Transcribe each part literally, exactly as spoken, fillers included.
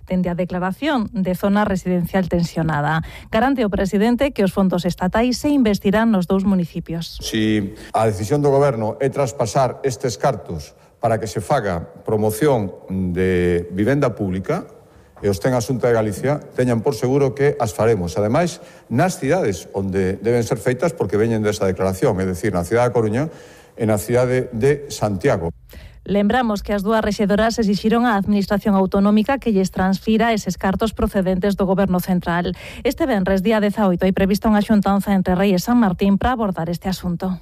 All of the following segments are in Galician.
dende a declaración de zona residencial tensionada. Garante o presidente que os fondos estatais se investirán nos dous municipios. Si a decisión do Goberno é traspasar estes cartos para que se faga promoción de vivenda pública, e os ten a Xunta de Galicia, teñan por seguro que as faremos. Ademais, nas cidades onde deben ser feitas porque veñen desa declaración, é dicir, na cidade da Coruña e na cidade de Santiago. Lembramos que as dúas rexidoras exixiron á Administración Autonómica que lles transfira eses cartos procedentes do Goberno Central. Este venres, día dezaoito, hai prevista unha xuntanza entre Rei e San Martín para abordar este asunto.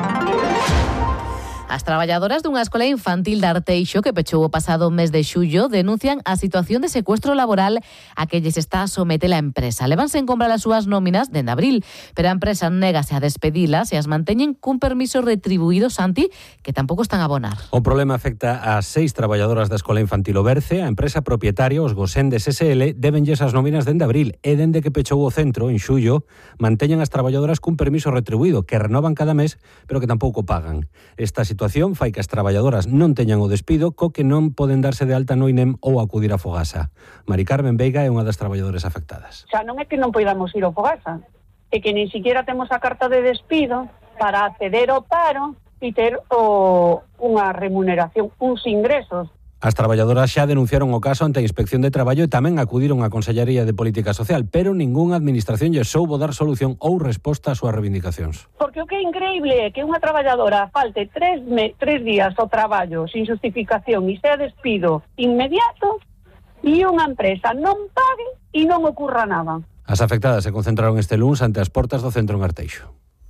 As traballadoras dunha escola infantil de Arteixo que pechou o pasado mes de xullo denuncian a situación de secuestro laboral a que lles está a someter a empresa. Levanse en compra as súas nóminas dende abril, pero a empresa négase a despedilas e as manteñen cun permiso retribuído, Santi, que tampouco están a abonar. O problema afecta a seis traballadoras da escola infantil O Berce. A empresa propietaria, os Gosendes S L, debenlles as nóminas dende abril e dende que pechou o centro, en xullo, manteñen as traballadoras cun permiso retribuído que renovan cada mes, pero que tampouco pagan. Esta situación situación fai que as traballadoras non teñan o despido, co que non poden darse de alta no I N E M ou acudir a Fogasa. Mari Carmen Veiga é unha das traballadoras afectadas. Xa non é que non poidamos ir ao Fogasa, é que nin siquiera temos a carta de despido para acceder ao paro e ter o, unha remuneración, uns ingresos. As traballadoras xa denunciaron o caso ante a Inspección de Traballo e tamén acudiron á Consellería de Política Social, pero ningunha administración lle soubo dar solución ou resposta ás súas reivindicacións. Porque o que é increíble é que unha traballadora falte tres, me, tres días ao traballo sin justificación e sea despido inmediato e unha empresa non pague e non ocurra nada. As afectadas se concentraron este luns ante as portas do centro en Arteixo.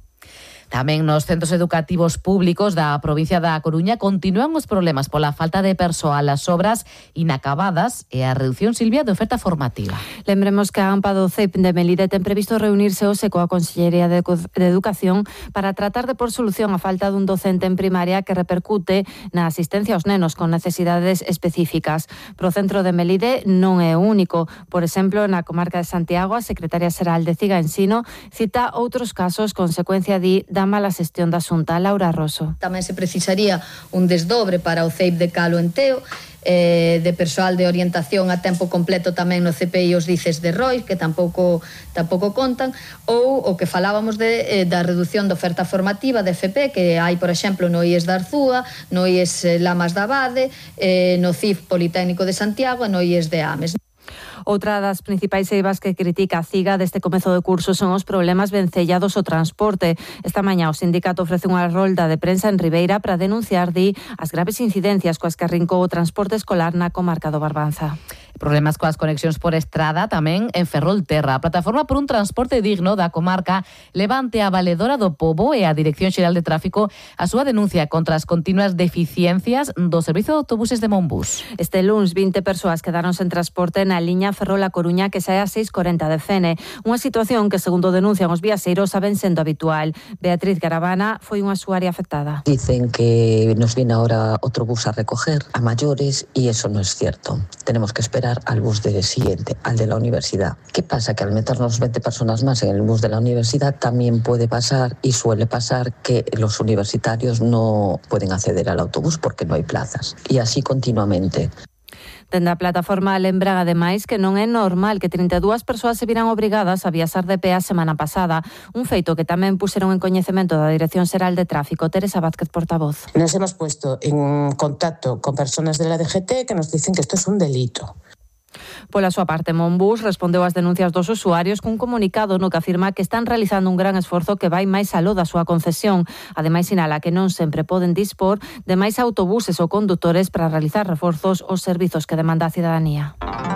Tamén nos centros educativos públicos da provincia da Coruña continúan os problemas pola falta de persoal, as obras inacabadas e a reducción, Silvia, de oferta formativa. Lembremos que a AMPA do C E P de Melide ten previsto reunirse hoxe coa Consellería de Educación para tratar de por solución a falta dun docente en primaria que repercute na asistencia aos nenos con necesidades específicas. Pro centro de Melide non é o único. Por exemplo, na comarca de Santiago, a secretaria xeral de Ciga Ensino cita outros casos consecuencia de da mala xestión da Xunta. Laura Rosso. Tamén se precisaría un desdobre para o C E I P de Calo en Teo, eh, de persoal de orientación a tempo completo tamén no C P I os dices de Rois, que tampouco tampouco contan, ou o que falábamos de, eh, da reducción da oferta formativa de F P, que hai, por exemplo, no I E S da Arzúa, no I E S Lamas da Abade, eh, no C I F Politécnico de Santiago e no I E S de Ames. Outra das principais eivas que critica a Ciga deste comezo de curso son os problemas vencellados ao transporte. Esta mañá o sindicato ofrece unha rolda de prensa en Ribeira para denunciar di as graves incidencias coas que arrincou o transporte escolar na comarca do Barbanza. Problemas coas conexións por estrada tamén en Ferrolterra. A Plataforma por un Transporte Digno da comarca levante a Valedora do Pobo e a Dirección Xeral de Tráfico a súa denuncia contra as continuas deficiencias do servizo de autobuses de Monbus. Este luns, vinte persoas quedaron sen transporte na liña Ferrol-A Coruña que sae a seis corenta de Fene. Unha situación que, segundo denuncian os viaxeiros, saben sendo habitual. Beatriz Garavana foi unha usuaria afectada. Dicen que nos viene ahora otro bus a recoger a mayores y eso no es cierto. Tenemos que esperar al bus de siguiente, al de la universidad. ¿Qué pasa? Que al meternos veinte personas más en el bus de la universidad también puede pasar y suele pasar que los universitarios no pueden acceder al autobús porque no hay plazas. Y así continuamente. Dende a plataforma lembran ademais que non é normal que trinta e dúas persoas se viran obrigadas a viaxar de pé a semana pasada, un feito que tamén puseron en coñecemento da Dirección Xeral de Tráfico. Teresa Vázquez, portavoz. Nos hemos puesto en contacto con personas de la D G T que nos dicen que esto es un delito. Pola súa parte, Monbus respondeu ás denuncias dos usuarios cun comunicado no que afirma que están realizando un gran esforzo que vai máis aló da súa concesión. Ademais, sinala que non sempre poden dispor de máis autobuses ou condutores para realizar reforzos aos servizos que demanda a cidadanía.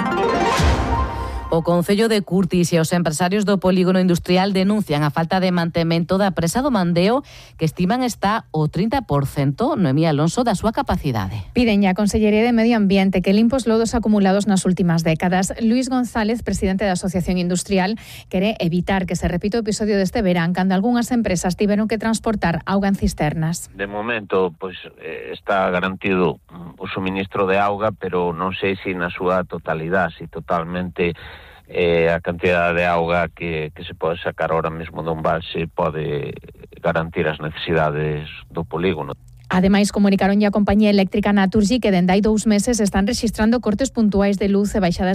O Concello de Curtis e os empresarios do polígono industrial denuncian a falta de mantemento da presa do Mandeo, que estiman está o trinta por cento, Noemí Alonso, da súa capacidade. Piden a Consellería de Medio Ambiente que limpe os lodos acumulados nas últimas décadas. Luís González, presidente da Asociación Industrial, quere evitar que se repita o episodio deste verán, cando algunhas empresas tiveron que transportar auga en cisternas. De momento, pois, está garantido o suministro de auga, pero non sei se na súa totalidade, se totalmente eh, a cantidad de auga que, que se pode sacar ahora mesmo dun balse pode garantir as necesidades do polígono. Ademais, comunicaron a compañía eléctrica Naturgy que dende hai dous meses están rexistrando cortes puntuais de luz e baixadas